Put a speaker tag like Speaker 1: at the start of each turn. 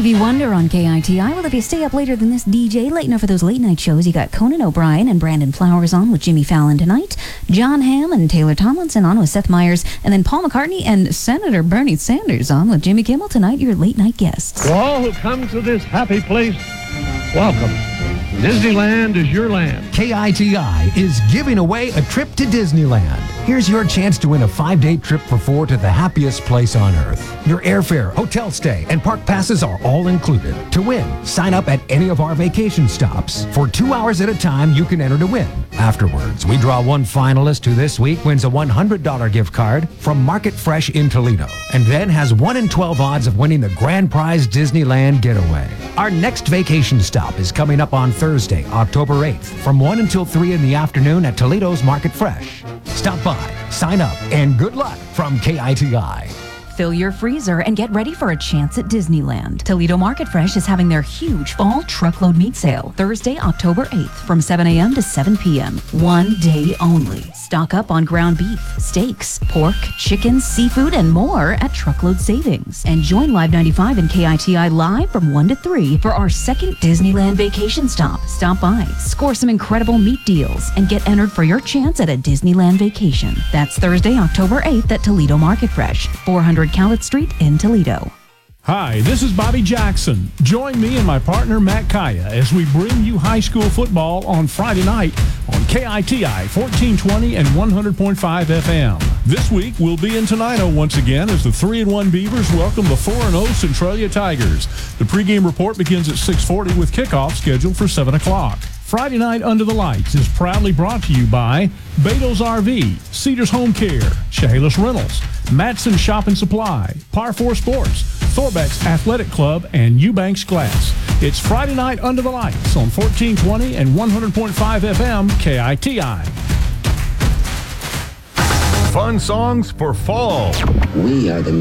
Speaker 1: Stevie Wonder on KITI. Well, if you stay up later than this DJ, late enough for those late night shows, you got Conan O'Brien and Brandon Flowers on with Jimmy Fallon tonight, John Hamm and Taylor Tomlinson on with Seth Meyers, and then Paul McCartney and Senator Bernie Sanders on with Jimmy Kimmel tonight, your late night guests.
Speaker 2: To all who come to this happy place, welcome. Disneyland is your land.
Speaker 3: KITI is giving away a trip to Disneyland. Here's your chance to win a 5-day trip for 4 to the happiest place on earth. Your airfare, hotel stay, and park passes are all included. To win, sign up at any of our vacation stops. For 2 hours at a time, you can enter to win. Afterwards, we draw one finalist who this week wins a $100 gift card from Market Fresh in Toledo, and then has 1 in 12 odds of winning the grand prize Disneyland getaway. Our next vacation stop is coming up on Thursday, October 8th, from 1 until 3 in the afternoon at Toledo's Market Fresh. Stop by, sign up, and good luck from KITI.
Speaker 1: Fill your freezer and get ready for a chance at Disneyland. Toledo Market Fresh is having their huge fall truckload meat sale Thursday, October 8th from 7 a.m. to 7 p.m. 1 day only. Stock up on ground beef, steaks, pork, chicken, seafood, and more at Truckload Savings. And join Live 95 and KITI live from 1 to 3 for our second Disneyland vacation stop. Stop by, score some incredible meat deals, and get entered for your chance at a Disneyland vacation. That's Thursday, October 8th at Toledo Market Fresh, 400 Cowlett Street in Toledo.
Speaker 4: Hi, this is Bobby Jackson. Join me and my partner Matt Kaya as we bring you high school football on Friday night on KITI 1420 and 100.5 FM. This week we'll be in Tenino once again as the 3-1 Beavers welcome the 4-0 Centralia Tigers. The pregame report begins at 6:40 with kickoff scheduled for 7 o'clock. Friday Night Under the Lights is proudly brought to you by Beidl's RV, Cedars Home Care, Chehalis Rentals, Matson Shop and Supply, Par 4 Sports, Thorbeck's Athletic Club, and Eubanks Glass. It's Friday Night Under the Lights on 1420 and 100.5 FM KITI.
Speaker 5: Fun songs for fall.
Speaker 6: We are the